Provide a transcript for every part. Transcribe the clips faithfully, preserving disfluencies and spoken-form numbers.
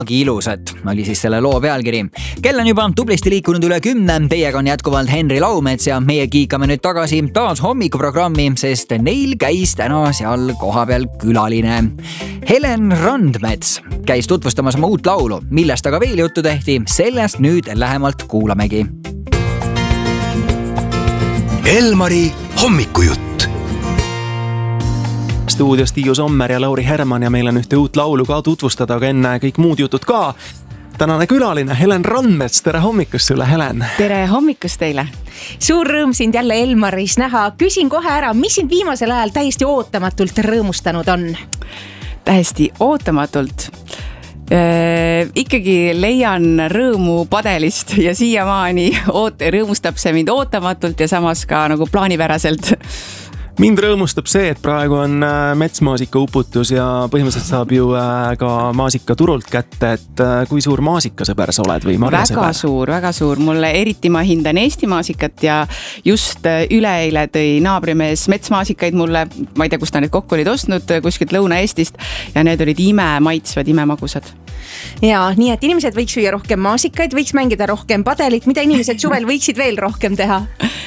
ilusat oli siis selle loo pealkiri. Kell on juba tublisti liikunud üle kümne, teiega on jätkuvalt Henri Laumets ja meie kiikame nüüd tagasi taas hommikuprogrammi, sest neil käis täna seal kohapeal külaline. Helen Randmets käis tutvustamas oma uut laulu, millest aga veel juttu tehti, sellest nüüd lähemalt kuulamegi. Elmari hommikujutt. Stuudios Tiiu Sommer ja Lauri Herman ja meil on ühte uut laulu ka tutvustada, aga enne kõik muud jutud ka. Tänane külaline Helen Randmets, tere hommikust sulle, Helen! Tere hommikust teile! Suur rõõm sind jälle Elmaris näha. Küsin kohe ära, mis sind viimasel ajal täiesti ootamatult rõõmustanud on? Täiesti ootamatult? Äh, ikkagi leian rõõmu padelist ja siiamaani oot- rõõmustab see mind ootamatult ja samas ka nagu plaanipäraselt. Mind rõõmustab see, et praegu on metsmaasika uputus ja põhimõtteliselt saab ju ka maasika turult kätte, et kui suur maasikasõber sa oled või marjasõber? Väga suur, väga suur. Mulle eriti ma hindan Eesti maasikat ja just üleeile tõi naabrimees metsmaasikaid mulle, ma ei tea, kust ta need kokku olid ostnud, kuskilt Lõuna-Eestist ja need olid ime maitsvad, ime magusad. Ja, nii et inimesed võiks süüa rohkem maasikaid, võiks mängida rohkem padelit, mida inimesed suvel võiksid veel rohkem teha?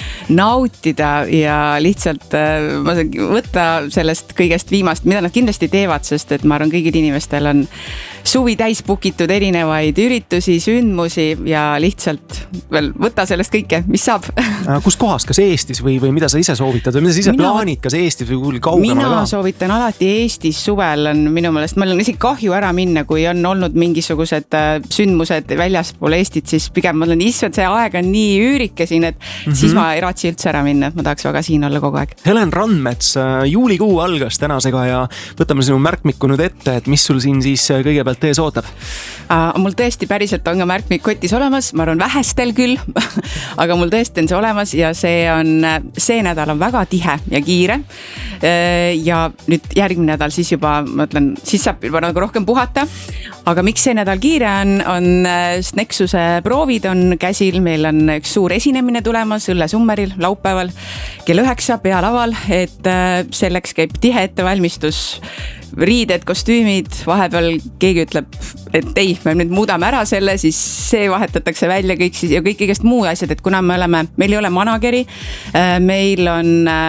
Nautida ja lihtsalt ma saan võtta sellest kõigest viimast, mida nad kindlasti teevad, sest et ma arvan, kõigil inimestel on suvi täis pukitud erinevaid üritusi, sündmusi ja lihtsalt veel võtta sellest kõike, mis saab. Kus kohas, kas Eestis või, või mida sa ise soovitad või mida sa ise mina, plaanid, kas Eestis või kuul kaugemale mina ka? Mina soovitan alati Eestis suvel on minu meelest, meil on isegi kahju ära minna, kui on olnud mingisugused sündmused väljaspool Eestit, siis pigem ma olen issand, see aeg on nii üürike siin, et mm-hmm. siis ma ei ratsi üldse ära minna, et ma tahaks väga siin olla kogu aeg. Helen Randmets, juulikuu algas tänasega ja võtame sinu märkmiku nüüd ette, et mis sul siin siis kõigepealt tees ootab? Uh, mul tõesti päriselt on ka märkmik kotis olemas, ma arvan vähestel küll, aga mul tõesti on see olemas ja see on, see nädal on väga tihe ja kiire uh, ja nüüd järgmine nädal siis juba, ma ütlen, siis saab juba nagu rohkem puhata, aga miks see nädal kiire on, on Nexuse proovid on käsil, meil on üks suur esinemine tulemas Õlle Summeril laupäeval kell üheksa pealaval, et uh, selleks käib tihe ettevalmistus, riided, kostüümid, vahepeal keegi ütleb, et ei, me nüüd muudame ära selle, siis see vahetatakse välja kõik siis ja kõik kõigest muu asjad, et kuna me oleme, meil ei ole manageri, meil on,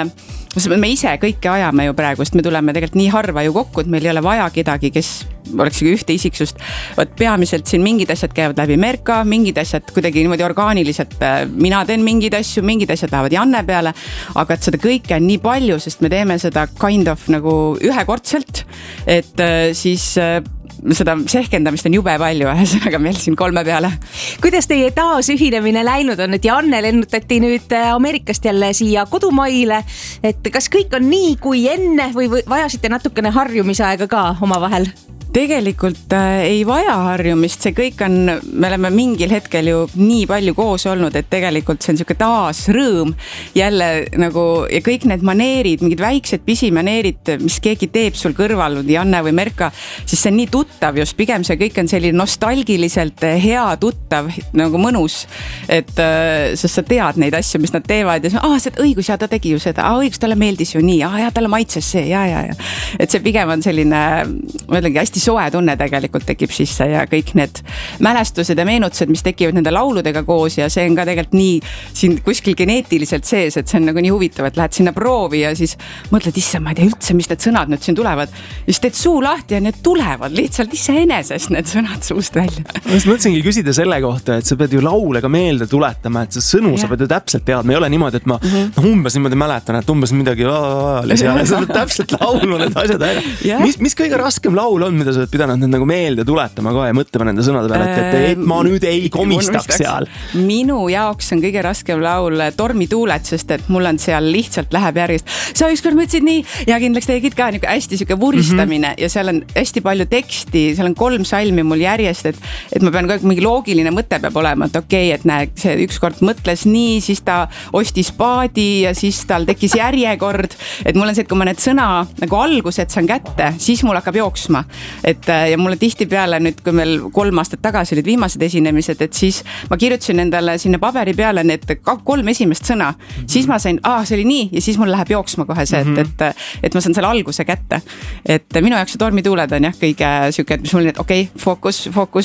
me ise kõike ajame ju praegu, sest me tuleme tegelikult nii harva ju kokku, et meil ei ole vaja kedagi, kes oleks ühte isiksust. Võt peamiselt siin mingid asjad käivad läbi Merka, mingid asjad kuidagi niimoodi orgaaniliselt, mina teen mingid asju, mingid asjad lähevad Janne peale, aga et seda kõike on nii palju, sest me teeme seda kind of nagu ühekordselt, et siis seda sehkendamist on jube palju, ühesõnaga meil siin kolme peale. Kuidas teie taas ühinemine läinud on, et Janne lennutati nüüd Ameerikast jälle siia kodumaile, et kas kõik on nii kui enne või vajasite natukene harjumisaega ka oma vahel? Tegelikult äh, ei vaja harjumist, see kõik on, me oleme mingil hetkel ju nii palju koos olnud, et tegelikult see on siuke taas rõõm jälle nagu ja kõik need maneerid, mingid väiksed pisimaneerid, mis keegi teeb sul kõrval, Janne või Merka, siis see on nii tuttav just, pigem see kõik on selline nostalgiliselt hea, tuttav, nagu mõnus, et äh, sest sa tead neid asju, mis nad teevad ja ah, see õigus, ja ta tegi ju seda, ah, õigus, talle meeldis ju nii, ah, ja talle maitses see, ja, ja, ja. Et see pigem on selline, ma ütlengi, hästi soe tunne tegelikult tekib sisse ja kõik need mälestused ja meenutused, mis tekivad nende lauludega koos ja see on ka tegelikult nii siin kuskil geneetiliselt sees, et see on nagu nii huvitav, et lähed sinna proovi ja siis mõtled, issa, ma ei tea üldse, mis need sõnad nüüd siin tulevad. Ja siis teed suu lahti ja need tulevad lihtsalt iseenesest need sõnad suust välja. Ma mõtlesingi küsida selle kohta, et sa pead ju laule ka meelde tuletama, et see sõnu ja. Sa pead ju täpselt teadma. Ei ole niimoodi, et ma mm-hmm. no, umbes niimoodi mäletan, et umbes midagi ja sa pead täpselt laulu need asjad ära. Mis, mis kõige raskem laul on, mida sa oled pidanud nüüd nagu meelde tuletama ka ja mõtlema nende sõnade peale, et, et, et ma nüüd ei komistaks seal. Minu jaoks on kõige raskem laul Tormituuled, sest et mul on seal lihtsalt läheb järgist. Sa ükskord mõtlesid nii ja kindlaks tegid ka niisugune hästi siuke vuristamine mm-hmm. ja seal on hästi palju teksti, seal on kolm salmi mul järjest, et, et ma pean kõik mingi loogiline mõte peab olema, et okei, okay, et näe, see ükskord mõtles nii, siis ta ostis paadi ja siis tal tekkis järjekord, et mul on see, et kui ma need sõna nagu algused saan kätte, siis mul hakkab jooksma. et ja mulle tihti peale nüüd, kui meil kolm aastat tagasi olid viimased esinemised, et siis ma kirjutasin endale sinna paberi peale need kolm esimest sõna, mm-hmm. siis ma sain, aa, see oli nii ja siis mul läheb jooksma kohe see, mm-hmm. et, et, et ma saan selle alguse kätte. Et minu jaoks see tormituuled on jah kõige siuke, et mis mul need, okei, okay, fookus, fookus